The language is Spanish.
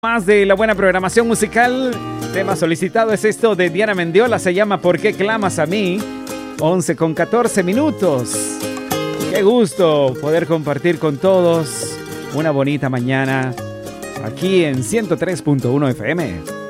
Más de la buena programación musical. Tema solicitado es esto de Diana Mendiola. Se llama ¿Por qué clamas a mí? 11:14. Qué gusto poder compartir con todos una bonita mañana aquí en 103.1 FM.